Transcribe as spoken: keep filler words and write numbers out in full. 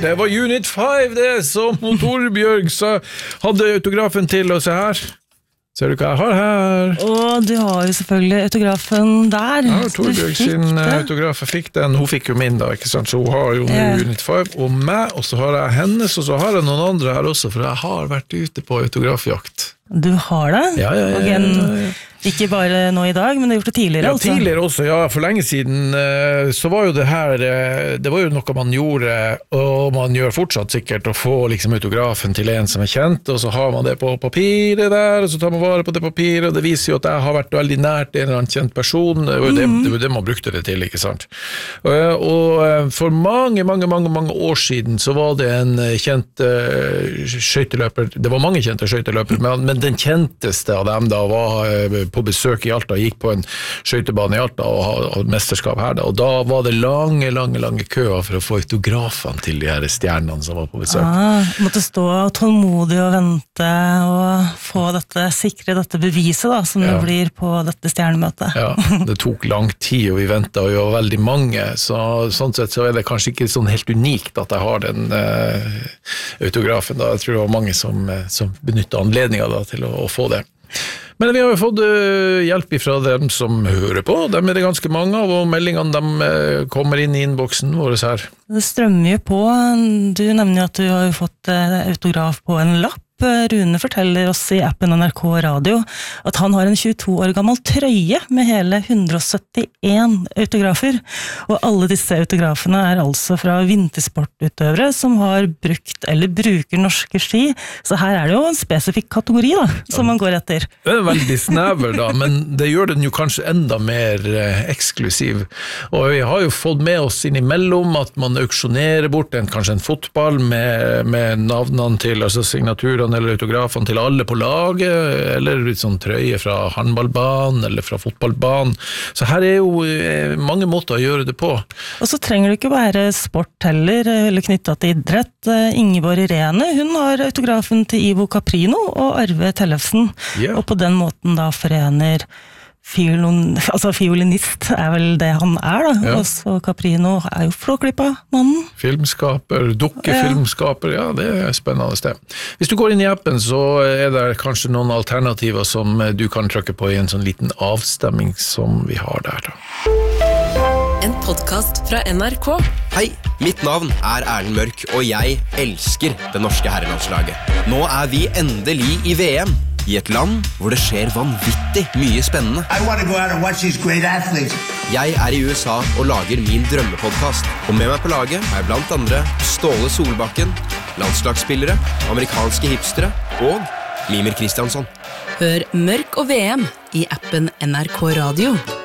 Det var Unit fem det som Torbjørg sa, hadde autografen til å se her. Ser du hva jeg har her? Og du har jo selvfølgelig autografen der. Ja, Torbjørg sin autograf, jeg fikk den. Hun fikk jo min da, ikke sant? Så hun har jo yeah. Unit fem og meg, og så har jeg hennes, og så har jeg noen andre her også, for jeg har vært ute på autografjakt. Du har det? Ja, ja, ja. Og en, ikke bare nå i dag, men du har gjort det tidligere ja, også? Ja, tidligere også, ja. For lenge siden så var jo det her, det var jo noe man gjorde, og man gjør fortsatt sikkert, å få liksom autografen til en som er kjent, og så har man det på papiret der, og så tar man vare på det papiret, og det viser jo at jeg har vært veldig nært en eller annen kjent person. Det var jo det, det, det man brukte det til, ikke sant? Og, og for mange, mange, mange, mange år siden så var det en kjent uh, skøyteløper, det var mange kjente skøyteløper, men, men den kjenteste av dem da var uh, på besøk i Alta, gikk på en skøytebane i Alta og hadde mesterskap her da, og da var det lange, lange, lange køer for å få autografene til de her stjernene som var på besøk. Ah, måtte stå tålmodig og vente og få dette, sikre dette beviset da, som ja. Det blir på dette stjernemøtet. Ja, det tok lang tid og vi ventet og vi var veldig mange, så sånn sett så er det kanskje ikke sånn helt unikt at jeg har den uh, autografen da. Jeg tror det var mange som, som benyttet anledningen da til å, å få det. Men vi har jo fått uh, hjelp fra dem som hører på, dem er det ganske mange av, og meldingene dem uh, kommer inn i innboksen vår her. Det strømmer jo på, du nevner jo at du har fått uh, autograf på en lapp. Rune forteller oss i appen N R K Radio at han har en tjueto år gammel trøye med hele hundre og syttien autografer, og alle disse autografene er altså fra vintersportutøvere som har brukt eller bruker norske ski, så her er det jo en spesifikk kategori da, som man går etter. Det er veldig snever da, men det gjør den jo kanskje enda mer eh, eksklusiv, og vi har jo fått med oss innimellom at man auksjonerer bort en, kanskje en fotball med, med navnene til, altså signaturer eller autografene til alle på laget, eller litt sånn trøye fra håndballbanen eller fra fotballbanen. Så her er jo mange måter å gjøre det på. Og så trenger det ikke være sport heller, eller knyttet til idrett. Ingeborg Irene, hun har autografen til Ivo Caprino og Arve Tellefsen, yeah. Og på den måten da forener Fiolon, altså fiolinist er vel det han er da, ja. Og så Caprino er jo Flåklypa mannen. Filmskaper, dukkefilmskaper, ja. Ja, det er spennende sted. Hvis du går inn i appen så er det kanskje noen alternativer som du kan trykke på i en sånn liten avstemming som vi har der da. En podcast fra N R K. Hei, mitt navn er Erlend Mørk, og jeg elsker det norske herrelandslaget. Nå er vi endelig i V M. I et land hvor det skjer vanvittig mye spennende. I want to go out and watch these great athletes. Jeg er i U S A og lager min drømmepodcast. Og med meg på laget er blant andre Ståle Solbakken, landslagsspillere, amerikanske hipstere og Limer Kristiansson. Hør Mørk og V M i appen N R K Radio.